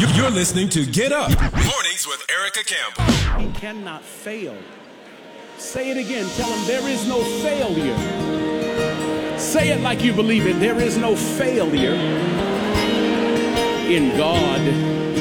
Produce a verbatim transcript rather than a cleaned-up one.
You're listening to Get Up Mornings with Erica Campbell. He cannot fail. Say it again. Tell him there is no failure. Say it like you believe it. There is no failure in God.